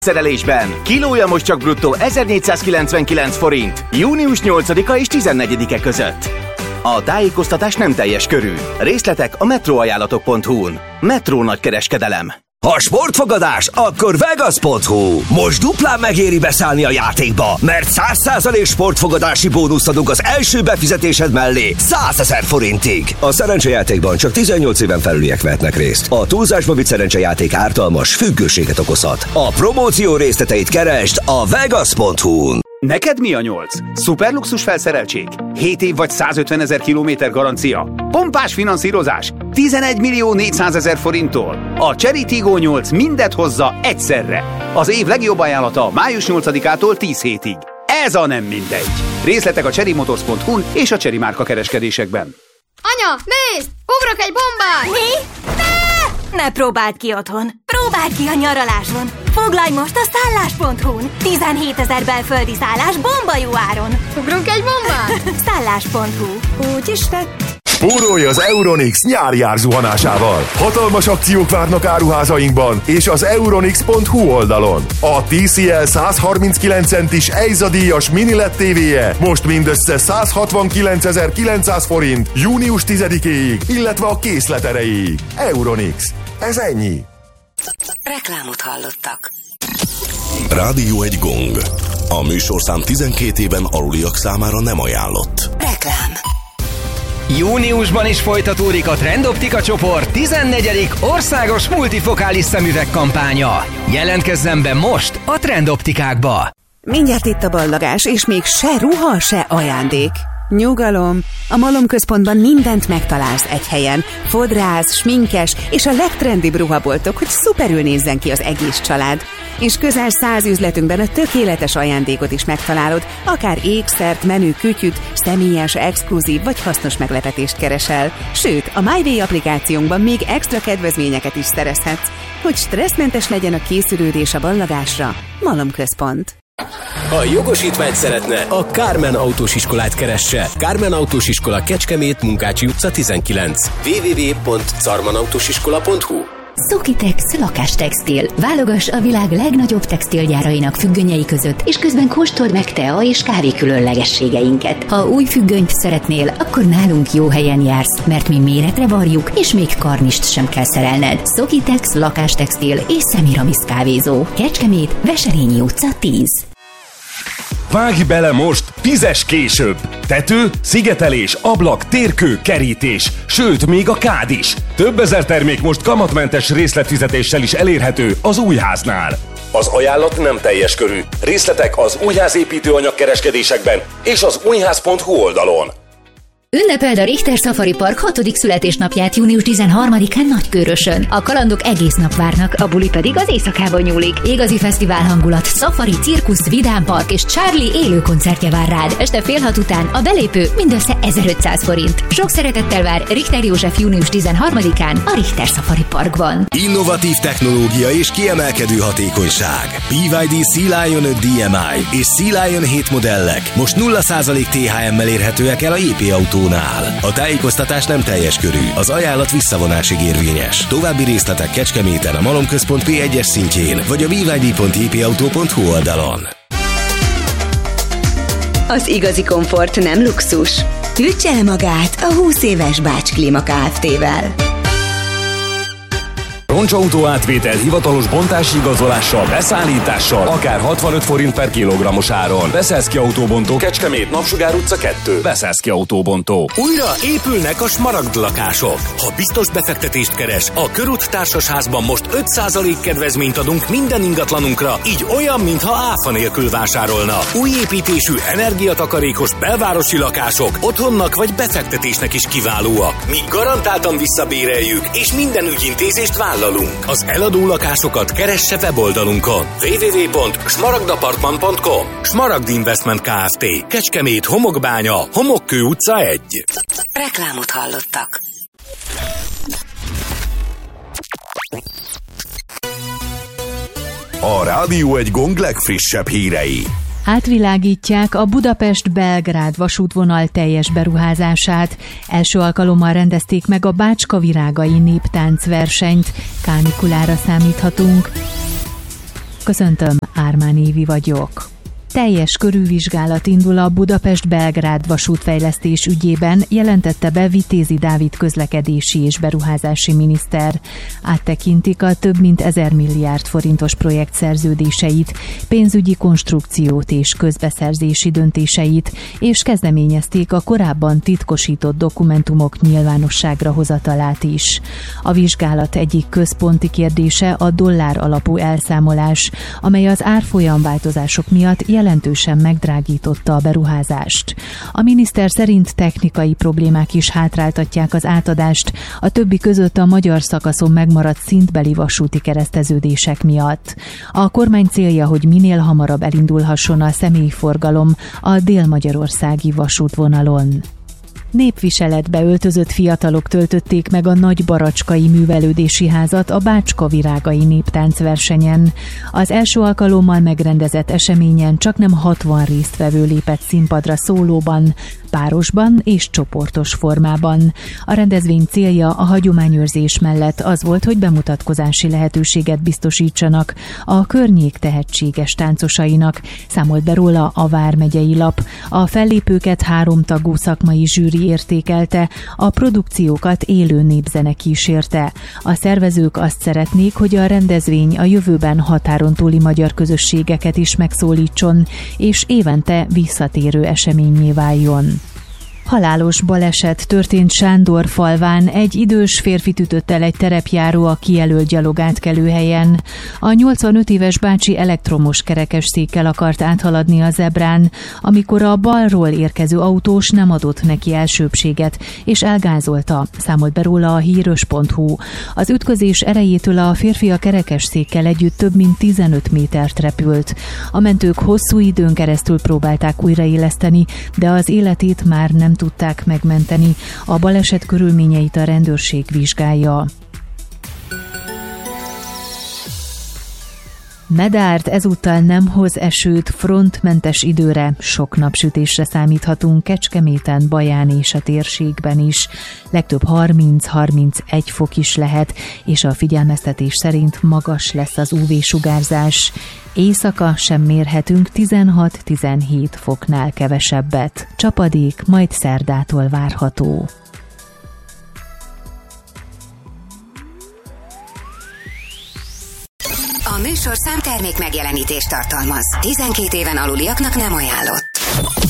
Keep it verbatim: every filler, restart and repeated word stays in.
Szerelésben. Kilója most csak bruttó ezernégyszázkilencvenkilenc forint. június nyolcadika és tizennegyedike között. A tájékoztatás nem teljes körű. Részletek a metróajánlatok pont hu-n. Metró nagykereskedelem. Ha sportfogadás, akkor Vegas pont hu. Most duplán megéri beszállni a játékba, mert száz százalék sportfogadási bónuszt adunk az első befizetésed mellé százezer forintig. A szerencsejátékban csak tizennyolc éven felüliek vehetnek részt. A túlzásba vitt szerencsejáték ártalmas, függőséget okozhat. A promóció részleteit keresd a Vegas pont hu-n. Neked mi a nyolc? Szuperluxus felszereltség? hét év vagy százötvenezer kilométer garancia? Pompás finanszírozás? tizenegy millió négyszázezer forinttól. A Chery Tiggo nyolc mindet hozza egyszerre. Az év legjobb ajánlata május nyolcadikától tíz hétig. Ez a nem mindegy. Részletek a cherry motors pont hu-n és a Chery márka kereskedésekben. Anya, nézd! Ugrok egy bombát! Mi? Ne! Ne próbáld ki otthon! Próbáld ki a nyaraláson! Foglalj most a szállás pont hu-n! tizenhétezer belföldi szállás bomba jó áron! Ugrunk egy bombát? szállás pont hu. Úgy is tett. Spórolj az Euronix nyári árzuhanásával. Hatalmas akciók várnak áruházainkban és az euronix pont hu oldalon. A té cé el száz harminckilenc centis Eiza díjas mini el é dé tévéje most mindössze száz hatvankilencezer-kilencszáz forint június tizedikéig, illetve a készlet erejéig. Euronix. Ez ennyi. Reklámot hallottak. Rádió egy gong. A műsorszám tizenkét éven aluliak számára nem ajánlott. Reklám. Júniusban is folytatódik a Trendoptika csoport tizennegyedik országos multifokális szemüveg kampánya. Jelentkezzen be most a Trendoptikákba! Mindjárt itt a ballagás, és még se ruha, se ajándék. Nyugalom! A malomközpontban mindent megtalálsz egy helyen. Fodrász, sminkes és a legtrendibb ruhaboltok, hogy szuperül nézzen ki az egész család. És közel száz üzletünkben a tökéletes ajándékot is megtalálod, akár ékszert, menő kütyüt, személyes, exkluzív vagy hasznos meglepetést keresel. Sőt, a MyWay applikációnkban még extra kedvezményeket is szerezhetsz, hogy stresszmentes legyen a készülődés a ballagásra. Malomközpont. Ha jogosítványt szeretne, a Kármen Autós Iskolát keresse. Kármen Autós Iskola, Kecskemét, Munkácsi utca tizenkilenc. double-u double-u double-u pont carmen autós iskola pont hu. Szokitex lakástextil. Válogass a világ legnagyobb textilgyárainak függönyei között, és közben kóstold meg tea és kávé különlegességeinket. Ha új függönyt szeretnél, akkor nálunk jó helyen jársz, mert mi méretre varjuk, és még karnist sem kell szerelned. Szokitex lakástextil és Semiramis kávézó. Kecskemét, Veselényi utca tíz. Vágj bele most, fizes később! Tető, szigetelés, ablak, térkő, kerítés, sőt, még a kád is. Több ezer termék most kamatmentes részletfizetéssel is elérhető az Újháznál. Az ajánlat nem teljes körű. Részletek az Újház építőanyag kereskedésekben és az újház pont hu oldalon. Ünnepeld a Richter Safari Park hatodik születésnapját június tizenharmadikán Nagykőrösön. A kalandok egész nap várnak, a buli pedig az éjszakában nyúlik. Igazi fesztivál hangulat, szafari, cirkusz, vidám park és Charlie élő koncertje vár rád. Este fél hat után a belépő mindössze ezerötszáz forint. Sok szeretettel vár Richter József június tizenharmadikán a Richter Safari Parkban. Innovatív technológia és kiemelkedő hatékonyság. bé vé dé Sea-Lion öt dé em i és Sea-Lion hét modellek most nulla százalék té há emmel érhetőek el a jé pé Autó. A tájékoztatás nem teljes körű, az ajánlat visszavonásig érvényes. További részletek Kecskeméten a Malomközpont pé egyes szintjén, vagy a bé vé dé pont jé pé autó pont hu oldalon. Az igazi komfort nem luxus. Töltse el magát a húsz éves Bács Klíma Kft-vel. Roncsautó átvétel hivatalos bontási igazolással, beszállítással, akár hatvanöt forint per kilogrammos áron. Beszélszki Autóbontó, Kecskemét, Napsugár utca kettő. Beszélszki Autóbontó. Újra épülnek a Smaragd lakások. Ha biztos befektetést keres, a Körút Társasházban most öt százalék kedvezményt adunk minden ingatlanunkra, így olyan, mintha áfa nélkül vásárolna. Új építésű, energiatakarékos belvárosi lakások otthonnak vagy befektetésnek is kiválóak. Mi garantáltan visszabéreljük, és minden ügyintézést vállalunk. Az eladó lakásokat keresse weboldalunkon. double-u double-u double-u pont smaragdapartman pont com. Smaragd Investment Kft. Kecskemét, Homokbánya, Homokkő utca egy. Reklámot hallottak. A Rádió egy gong legfrissebb hírei. Átvilágítják a Budapest-Belgrád vasútvonal teljes beruházását. Első alkalommal rendezték meg a Bácska virágai néptáncversenyt. Kánikulára számíthatunk. Köszöntöm, Ármán Évi vagyok. Teljes körülvizsgálat indul a Budapest-Belgrád vasútfejlesztés ügyében, jelentette be Vitézi Dávid közlekedési és beruházási miniszter. Áttekintik a több mint ezer milliárd forintos projekt szerződéseit, pénzügyi konstrukciót és közbeszerzési döntéseit, és kezdeményezték a korábban titkosított dokumentumok nyilvánosságra hozatalát is. A vizsgálat egyik központi kérdése a dollár alapú elszámolás, amely az árfolyamváltozások miatt jelentősen megdrágította a beruházást. A miniszter szerint technikai problémák is hátráltatják az átadást, a többi között a magyar szakaszon megmaradt szintbeli vasúti kereszteződések miatt. A kormány célja, hogy minél hamarabb elindulhasson a személyforgalom a délmagyarországi vasútvonalon. Népviseletbe öltözött fiatalok töltötték meg a Nagy Baracskai Művelődési Házat a Bácska Virágai néptáncversenyen. Az első alkalommal megrendezett eseményen csaknem hatvan résztvevő lépett színpadra szólóban, párosban és csoportos formában. A rendezvény célja a hagyományőrzés mellett az volt, hogy bemutatkozási lehetőséget biztosítsanak a környék tehetséges táncosainak, számolt be róla a Vármegyei Lap. A fellépőket háromtagú szakmai zsűri értékelte, a produkciókat élő népzene kísérte. A szervezők azt szeretnék, hogy a rendezvény a jövőben határon túli magyar közösségeket is megszólítson, és évente visszatérő eseményé váljon. Halálos baleset történt Sándorfalván, egy idős férfit ütött el egy terepjáró a kijelölt gyalogátkelőhelyen. A nyolcvanöt éves bácsi elektromos kerekesszékkel akart áthaladni a zebrán, amikor a balról érkező autós nem adott neki elsőbbséget, és elgázolta, számolt be róla a híros pont hu. Az ütközés erejétől a férfi a kerekesszékkel együtt több mint tizenöt métert repült. A mentők hosszú időn keresztül próbálták újraéleszteni, de az életét már nem tudták megmenteni. A baleset körülményeit a rendőrség vizsgálja. Medárd ezúttal nem hoz esőt, frontmentes időre, sok napsütésre számíthatunk Kecskeméten, Baján és a térségben is. Legtöbb harminc-harmincegy fok is lehet, és a figyelmeztetés szerint magas lesz az ú vé-sugárzás. Éjszaka sem mérhetünk tizenhat-tizenhét foknál kevesebbet. Csapadék majd szerdától várható. A műsorszám termék megjelenítést tartalmaz. tizenkét éven aluliaknak nem ajánlott.